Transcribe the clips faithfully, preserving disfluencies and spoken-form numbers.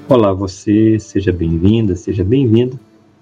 Olá você, seja bem-vinda, seja bem-vindo.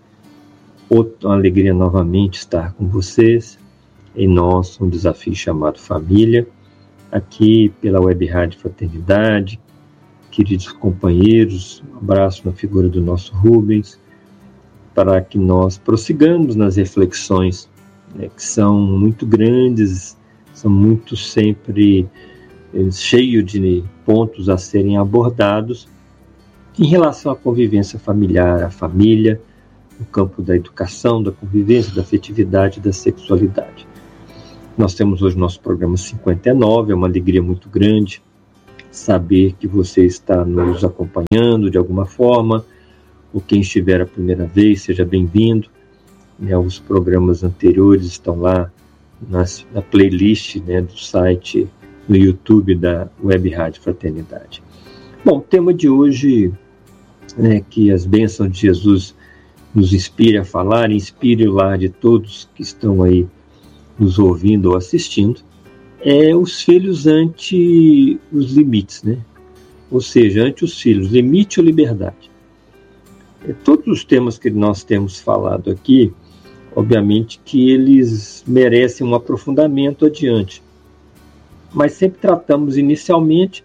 Outra alegria novamente estar com vocês em nosso um desafio chamado Família, aqui pela Web Rádio Fraternidade. Queridos companheiros, um abraço na figura do nosso Rubens, para que nós prossigamos nas reflexões, né, que são muito grandes, são muito sempre eh, cheios de pontos a serem abordados em relação à convivência familiar, à família, no campo da educação, da convivência, da afetividade, da sexualidade. Nós temos hoje nosso programa cinquenta e nove, é uma alegria muito grande saber que você está nos acompanhando de alguma forma, ou quem estiver a primeira vez, seja bem-vindo. Né, os programas anteriores estão lá nas, na playlist, né, do site, no YouTube da Web Rádio Fraternidade. Bom, o tema de hoje, né, que as bênçãos de Jesus nos inspire a falar, inspire o lar de todos que estão aí nos ouvindo ou assistindo, é os filhos ante os limites, né? Ou seja, ante os filhos, limite ou liberdade. É, todos os temas que nós temos falado aqui, obviamente que eles merecem um aprofundamento adiante, mas sempre tratamos inicialmente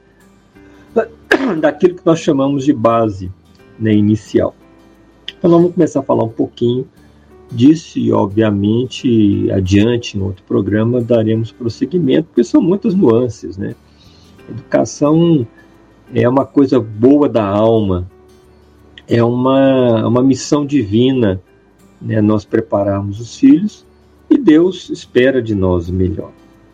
daquilo que nós chamamos de base, né, inicial. Então nós vamos começar a falar um pouquinho disso e, obviamente, adiante, em outro programa, daremos prosseguimento, porque são muitas nuances, né? Educação é uma coisa boa da alma, é uma, uma missão divina, né? Nós prepararmos os filhos e Deus espera de nós o melhor.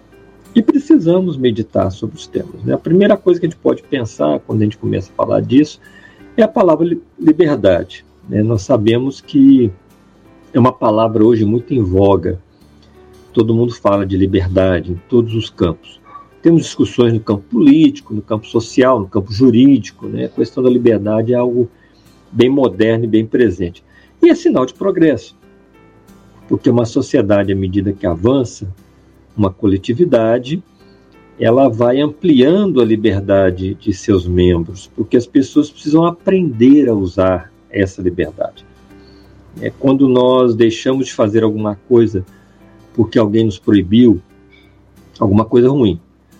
E precisamos meditar sobre os temas, né? A primeira coisa que a gente pode pensar quando a gente começa a falar disso é a palavra liberdade. Né? Nós sabemos que é uma palavra hoje muito em voga. Todo mundo fala de liberdade em todos os campos. Temos discussões no campo político, no campo social, no campo jurídico. Né? A questão da liberdade é algo bem moderno e bem presente. E é sinal de progresso, porque uma sociedade, à medida que avança, uma coletividade, ela vai ampliando a liberdade de seus membros, porque as pessoas precisam aprender a usar essa liberdade. É quando nós deixamos de fazer alguma coisa porque alguém nos proibiu, alguma coisa ruim,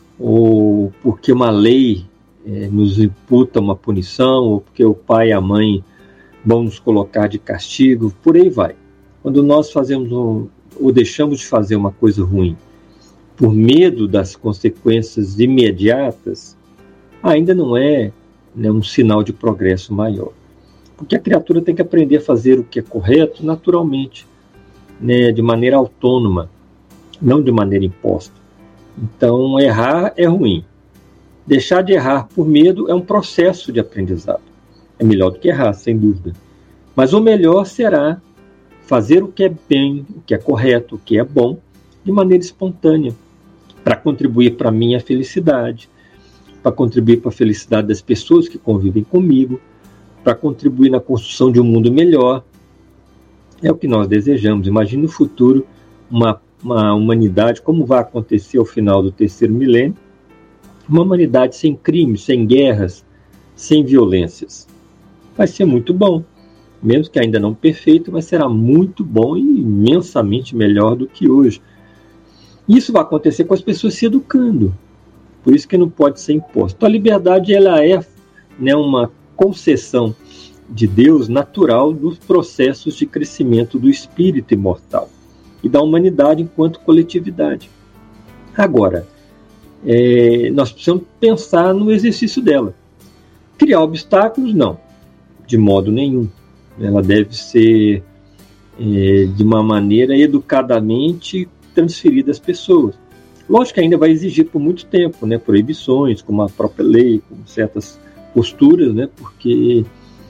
ou porque uma lei é, nos imputa uma punição, ou porque o pai e a mãe vão nos colocar de castigo, por aí vai. Quando nós fazemos um, ou deixamos de fazer uma coisa ruim por medo das consequências imediatas, ainda não é, né, um sinal de progresso maior. Porque a criatura tem que aprender a fazer o que é correto naturalmente, né, de maneira autônoma, não de maneira imposta. Então, errar é ruim. Deixar de errar por medo é um processo de aprendizado. É melhor do que errar, sem dúvida. Mas o melhor será fazer o que é bem, o que é correto, o que é bom, de maneira espontânea, para contribuir para a minha felicidade, para contribuir para a felicidade das pessoas que convivem comigo, para contribuir na construção de um mundo melhor. É o que nós desejamos. Imagine no futuro uma, uma humanidade, como vai acontecer ao final do terceiro milênio, uma humanidade sem crimes, sem guerras, sem violências. Vai ser muito bom, mesmo que ainda não perfeito, mas será muito bom e imensamente melhor do que hoje. Isso vai acontecer com as pessoas se educando, por isso que não pode ser imposto. Então, a liberdade, ela é, né, uma concessão de Deus natural dos processos de crescimento do espírito imortal e da humanidade enquanto coletividade. Agora, é, nós precisamos pensar no exercício dela. Criar obstáculos, não, de modo nenhum. Ela deve ser, é, de uma maneira educadamente transferida às pessoas. Lógico que ainda vai exigir por muito tempo, né, proibições, como a própria lei, como certas posturas, né, porque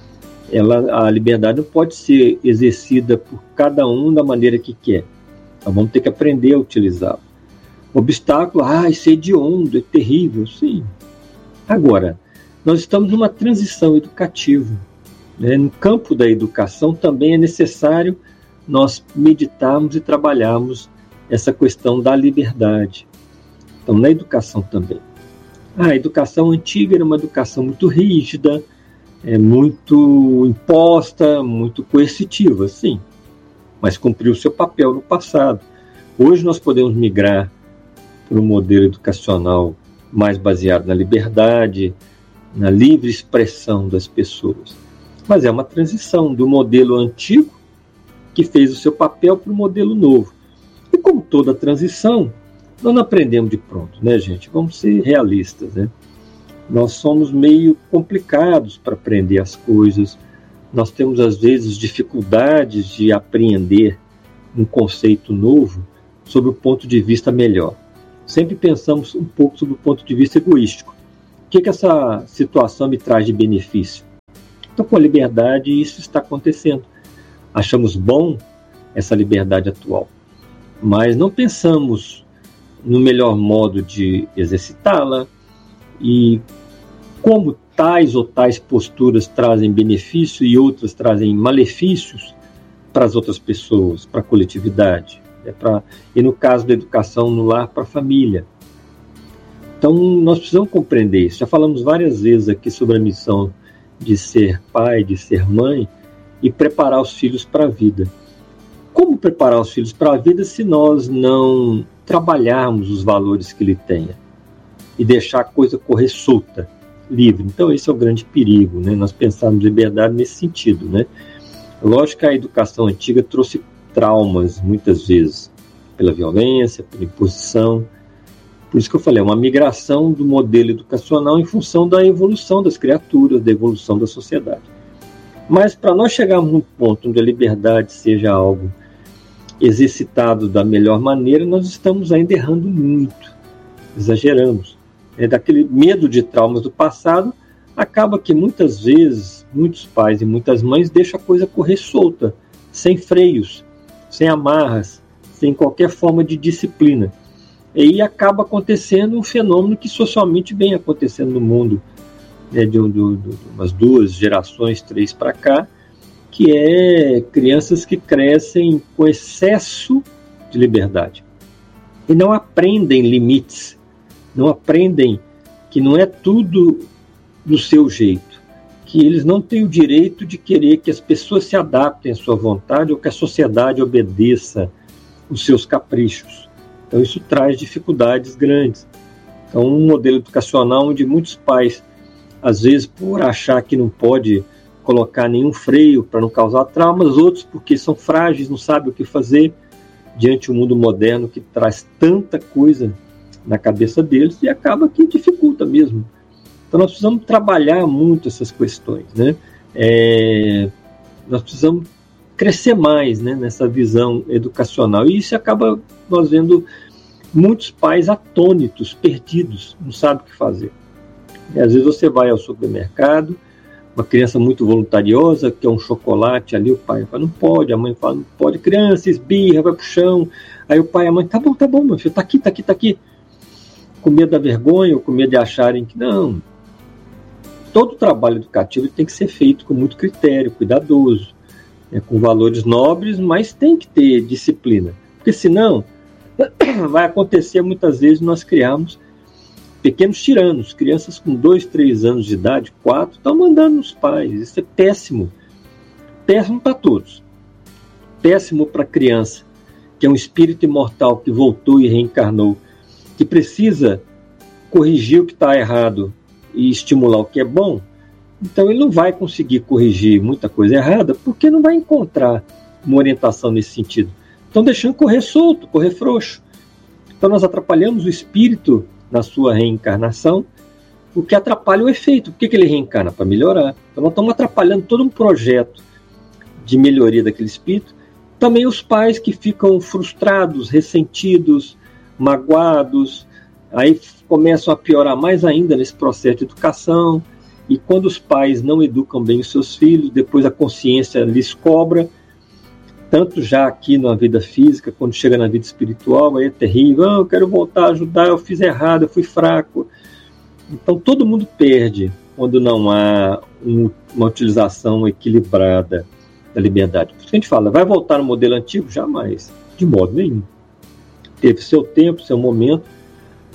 ela, a liberdade não pode ser exercida por cada um da maneira que quer. Nós vamos ter que aprender a utilizá-lo. Obstáculo, ah, isso é hediondo, é terrível, sim. Agora, nós estamos numa transição educativa. Né? No campo da educação também é necessário nós meditarmos e trabalharmos essa questão da liberdade. Então, na educação também. A educação antiga era uma educação muito rígida, é muito imposta, muito coercitiva, sim, mas cumpriu o seu papel no passado. Hoje nós podemos migrar para um modelo educacional mais baseado na liberdade, na livre expressão das pessoas. Mas é uma transição do modelo antigo, que fez o seu papel, para o modelo novo. E como toda transição, nós não aprendemos de pronto, né, gente? Vamos ser realistas, né? Nós somos meio complicados para aprender as coisas. Nós temos, às vezes, dificuldades de apreender um conceito novo sob o ponto de vista melhor. Sempre pensamos um pouco sobre o ponto de vista egoístico. O que, que essa situação me traz de benefício? Então, com a liberdade, isso está acontecendo. Achamos bom essa liberdade atual, mas não pensamos no melhor modo de exercitá-la e como tais ou tais posturas trazem benefício e outras trazem malefícios para as outras pessoas, para a coletividade, né, pra, e no caso da educação no lar, para a família. Então nós precisamos compreender isso. Já falamos várias vezes aqui sobre a missão de ser pai, de ser mãe e preparar os filhos para a vida. Como preparar os filhos para a vida se nós não trabalharmos os valores que ele tenha e deixar a coisa correr solta, livre? Então esse é o grande perigo, né? Nós pensarmos liberdade nesse sentido, né? Lógico que a educação antiga trouxe traumas muitas vezes pela violência, pela imposição. Por isso que eu falei, é uma migração do modelo educacional em função da evolução das criaturas, da evolução da sociedade. Mas para nós chegarmos num ponto onde a liberdade seja algo exercitado da melhor maneira, nós estamos ainda errando muito, exageramos. É, daquele medo de traumas do passado, acaba que muitas vezes, muitos pais e muitas mães deixam a coisa correr solta, sem freios, sem amarras, sem qualquer forma de disciplina. E aí acaba acontecendo um fenômeno que socialmente vem acontecendo no mundo, né, de, de, de umas duas gerações, três para cá, que é crianças que crescem com excesso de liberdade e não aprendem limites, não aprendem que não é tudo do seu jeito, que eles não têm o direito de querer que as pessoas se adaptem à sua vontade ou que a sociedade obedeça os seus caprichos. Então isso traz dificuldades grandes. Então um modelo educacional onde muitos pais, às vezes por achar que não pode colocar nenhum freio para não causar traumas, outros porque são frágeis, não sabem o que fazer diante do mundo moderno que traz tanta coisa na cabeça deles e acaba que dificulta mesmo. Então nós precisamos trabalhar muito essas questões, né? É, nós precisamos crescer mais, né, nessa visão educacional, e isso acaba nós vendo muitos pais atônitos, perdidos, não sabem o que fazer. E às vezes você vai ao supermercado, uma criança muito voluntariosa, quer um chocolate ali, o pai fala, não pode, a mãe fala, não pode, criança esbirra, vai pro chão, aí o pai e a mãe, tá bom, tá bom, meu filho, tá aqui, tá aqui, tá aqui, com medo da vergonha, ou com medo de acharem que não. Todo trabalho educativo tem que ser feito com muito critério, cuidadoso, né, com valores nobres, mas tem que ter disciplina, porque senão vai acontecer muitas vezes nós criarmos pequenos tiranos, crianças com dois, três anos de idade, quatro, estão mandando nos pais. Isso é péssimo. Péssimo para todos. Péssimo para a criança, que é um espírito imortal que voltou e reencarnou, que precisa corrigir o que está errado e estimular o que é bom. Então ele não vai conseguir corrigir muita coisa errada, porque não vai encontrar uma orientação nesse sentido. Estão deixando correr solto, correr frouxo. Então nós atrapalhamos o espírito na sua reencarnação, o que atrapalha o efeito. Por que, que ele reencarna? Para melhorar. Então nós estamos atrapalhando todo um projeto de melhoria daquele espírito. Também os pais que ficam frustrados, ressentidos, magoados, aí começam a piorar mais ainda nesse processo de educação, e quando os pais não educam bem os seus filhos, depois a consciência lhes cobra, tanto já aqui na vida física, quando chega na vida espiritual, aí é terrível, ah, eu quero voltar a ajudar, eu fiz errado, eu fui fraco. Então todo mundo perde quando não há um, uma utilização equilibrada da liberdade. Por isso que a gente fala, vai voltar no modelo antigo? Jamais, de modo nenhum. Teve seu tempo, seu momento,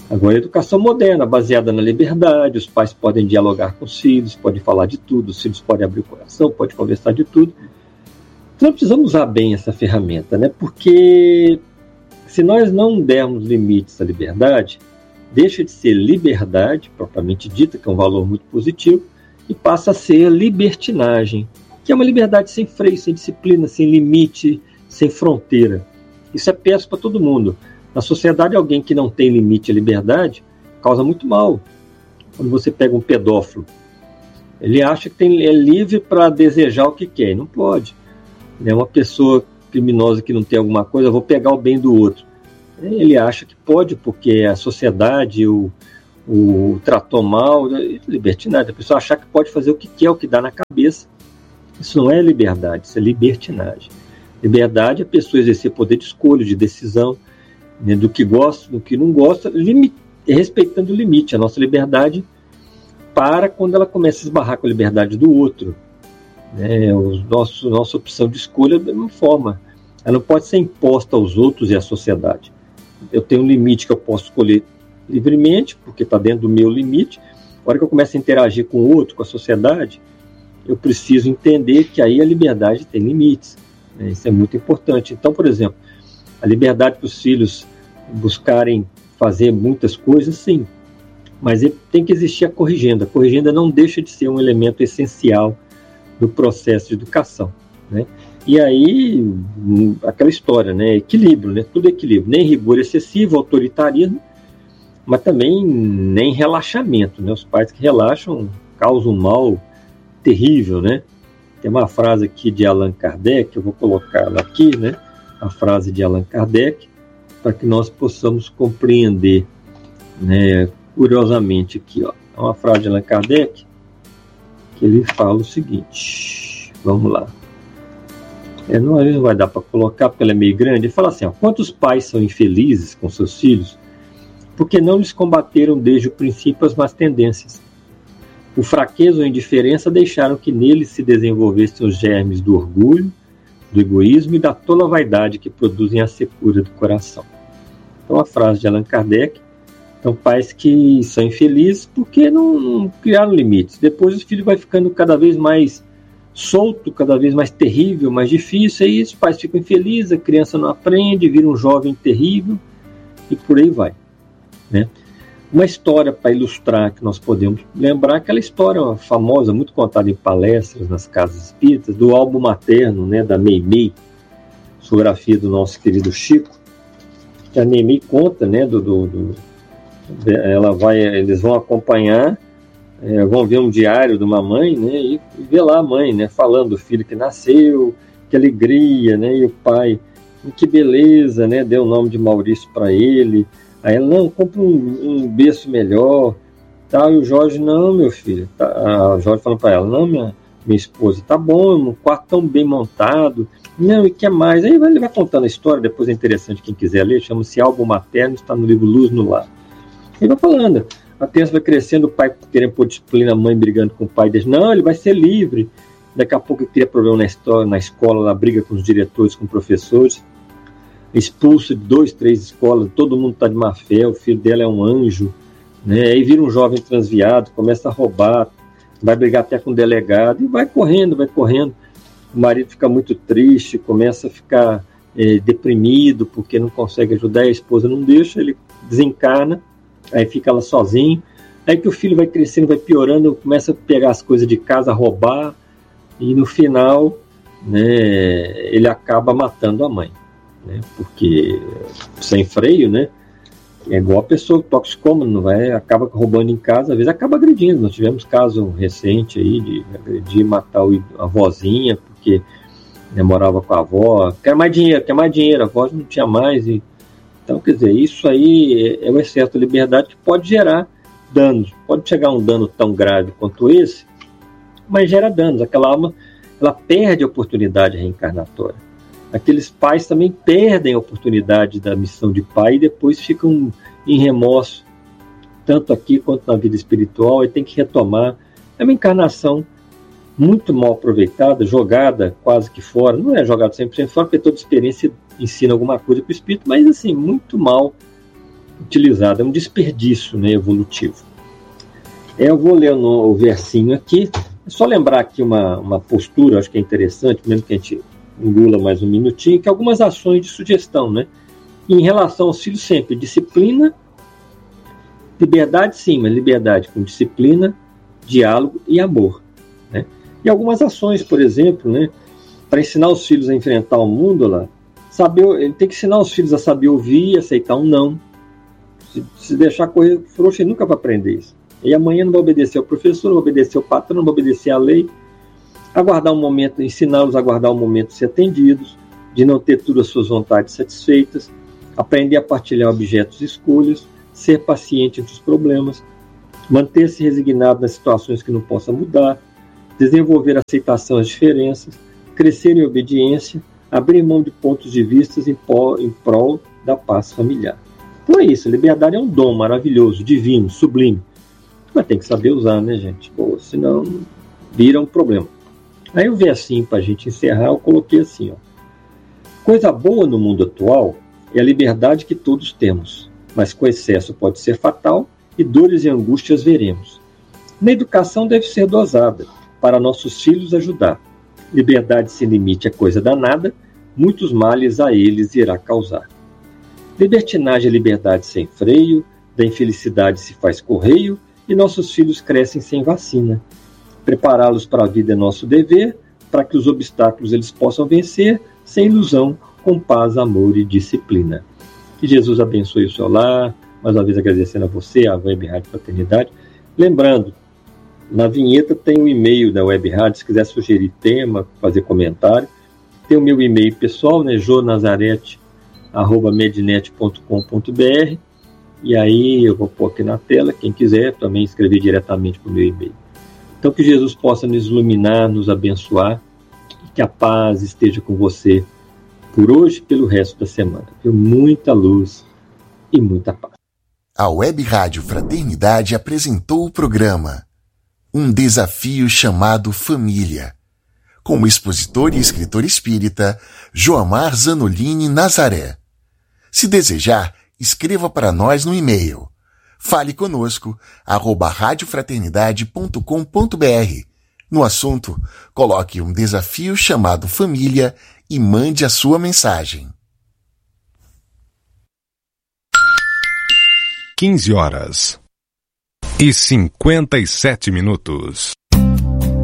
Agora, a educação moderna, baseada na liberdade, os pais podem dialogar com os filhos, podem falar de tudo, os filhos podem abrir o coração, podem conversar de tudo. Então, precisamos usar bem essa ferramenta, né? Porque se nós não dermos limites à liberdade, deixa de ser liberdade, propriamente dita, que é um valor muito positivo, e passa a ser libertinagem, que é uma liberdade sem freio, sem disciplina, sem limite, sem fronteira. Isso é péssimo para todo mundo. Na sociedade, alguém que não tem limite à liberdade causa muito mal. Quando você pega um pedófilo, ele acha que tem, é livre para desejar o que quer, não pode. É uma pessoa criminosa que não tem alguma coisa, eu vou pegar o bem do outro. Ele acha que pode, porque a sociedade o, o tratou mal, libertinagem. A pessoa achar que pode fazer o que quer, o que dá na cabeça. Isso não é liberdade, isso é libertinagem. Liberdade é a pessoa exercer poder de escolha, de decisão, né, do que gosta, do que não gosta, limite, respeitando o limite. A nossa liberdade para quando ela começa a esbarrar com a liberdade do outro. Né, o nosso, nossa opção de escolha da mesma forma. Ela não pode ser imposta aos outros e à sociedade. Eu tenho um limite que eu posso escolher livremente, porque está dentro do meu limite. A hora que eu começo a interagir com o outro, com a sociedade, eu preciso entender que aí a liberdade tem limites. Né, isso é muito importante. Então, por exemplo, a liberdade para os filhos buscarem fazer muitas coisas, sim. Mas tem que existir a corrigenda. A corrigenda não deixa de ser um elemento essencial do processo de educação. Né? E aí, aquela história, né? Equilíbrio, né? Tudo equilíbrio. Nem rigor excessivo, autoritarismo, mas também nem relaxamento. Né? Os pais que relaxam causam um mal terrível. Né? Tem uma frase aqui de Allan Kardec, eu vou colocá-la aqui, né? A frase de Allan Kardec, para que nós possamos compreender, né, curiosamente aqui, ó, é uma frase de Allan Kardec que ele fala o seguinte, vamos lá, é, não, não vai dar para colocar porque ela é meio grande. Ele fala assim, ó, quantos pais são infelizes com seus filhos porque não lhes combateram desde o princípio as más tendências. O fraqueza ou a indiferença deixaram que neles se desenvolvessem os germes do orgulho, do egoísmo e da tola vaidade que produzem a secura do coração. Então, a frase de Allan Kardec. Então, pais que são infelizes porque não, não criaram limites. Depois, o filho vai ficando cada vez mais solto, cada vez mais terrível, mais difícil. Aí, os pais ficam infelizes, a criança não aprende, vira um jovem terrível e por aí vai. Né? Uma história para ilustrar que nós podemos lembrar, aquela história famosa, muito contada em palestras nas casas espíritas, do álbum materno, né, da Meimei, fotografia do nosso querido Chico, que a Meimei conta, né, do, do, do, ela vai, eles vão acompanhar, é, vão ver um diário de uma mãe, né, e, e ver lá a mãe, né, falando do filho que nasceu, que alegria, né, e o pai, e que beleza, né, deu o nome de Maurício para ele. Aí ela, não, compra um, um berço melhor, tal, e o Jorge, não, meu filho, tá, a Jorge falando para ela, não, minha, minha esposa, tá bom, um quarto tão bem montado, não, e quer mais? Aí ele vai contando a história, depois é interessante, quem quiser ler, chama-se Álbum Materno, está no livro Luz no Lar. Ele vai falando, a criança vai crescendo, o pai querendo pôr disciplina, a mãe brigando com o pai, diz, não, ele vai ser livre, daqui a pouco ele cria problema na, história, na escola, ela briga com os diretores, com professores, expulso de dois, três escolas, todo mundo está de má fé, o filho dela é um anjo, né? Aí vira um jovem transviado, começa a roubar, vai brigar até com o delegado, e vai correndo, vai correndo. O marido fica muito triste, começa a ficar é, deprimido, porque não consegue ajudar, a esposa não deixa, ele desencarna, aí fica ela sozinho, aí que o filho vai crescendo, vai piorando, começa a pegar as coisas de casa, a roubar, e no final, né, ele acaba matando a mãe. Né, porque sem freio, né, é igual a pessoa toxicômana, não vai, acaba roubando em casa, às vezes acaba agredindo. Nós tivemos caso recente aí de agredir, matar a vozinha, porque né, morava com a avó, quer mais dinheiro, quer mais dinheiro, a avó não tinha mais. E, então, quer dizer, isso aí é, é o excesso de liberdade que pode gerar danos. Pode chegar um dano tão grave quanto esse, mas gera danos. Aquela alma, ela perde a oportunidade reencarnatória. Aqueles pais também perdem a oportunidade da missão de pai e depois ficam em remorso, tanto aqui quanto na vida espiritual, e tem que retomar. É uma encarnação muito mal aproveitada, jogada quase que fora. Não é jogada cem por cento fora, porque toda experiência ensina alguma coisa para o espírito, mas assim, muito mal utilizada, é um desperdício, né, evolutivo. Eu vou ler o, o versinho aqui, é só lembrar aqui uma, uma postura, acho que é interessante, mesmo que a gente engula mais um minutinho, que algumas ações de sugestão, né? Em relação aos filhos sempre, disciplina, liberdade sim, mas liberdade com disciplina, diálogo e amor, né? E algumas ações, por exemplo, né, para ensinar os filhos a enfrentar o mundo, lá, saber, ele tem que ensinar os filhos a saber ouvir, aceitar um não. Se, se deixar correr frouxo, ele nunca vai aprender isso. E amanhã não vai obedecer ao professor, não vai obedecer ao patrão, não vai obedecer à lei. Aguardar um momento, ensiná-los a aguardar um momento de ser atendidos, de não ter todas as suas vontades satisfeitas, aprender a partilhar objetos e escolhas, ser paciente entre os problemas, manter-se resignado nas situações que não possa mudar, desenvolver aceitação às diferenças, crescer em obediência, abrir mão de pontos de vista em, em prol da paz familiar. Então é isso, a liberdade é um dom maravilhoso, divino, sublime, mas tem que saber usar, né, gente? Pô, senão vira um problema. Aí eu vi assim, para a gente encerrar, eu coloquei assim, ó. Coisa boa no mundo atual é a liberdade que todos temos, mas com excesso pode ser fatal e dores e angústias veremos. Na educação deve ser dosada, para nossos filhos ajudar. Liberdade sem limite é coisa danada, muitos males a eles irá causar. Libertinagem é liberdade sem freio, da infelicidade se faz correio, e nossos filhos crescem sem vacina. Prepará-los para a vida é nosso dever, para que os obstáculos eles possam vencer, sem ilusão, com paz, amor e disciplina. Que Jesus abençoe o seu lar, mais uma vez agradecendo a você, a Web Rádio Fraternidade. Lembrando, na vinheta tem o e-mail da Web Rádio, se quiser sugerir tema, fazer comentário. Tem o meu e-mail pessoal, né, jonazarete arroba mednet ponto com ponto br. E aí eu vou pôr aqui na tela, quem quiser também escrever diretamente para o meu e-mail. Então que Jesus possa nos iluminar, nos abençoar, e que a paz esteja com você por hoje e pelo resto da semana. Muita luz e muita paz. A Web Rádio Fraternidade apresentou o programa Um Desafio Chamado Família, com o expositor e escritor espírita Joamar Zanolini Nazaré. Se desejar, escreva para nós no e-mail fale conosco arroba radiofraternidade ponto com ponto br. No assunto, coloque um desafio chamado família e mande a sua mensagem. quinze horas e cinquenta e sete minutos.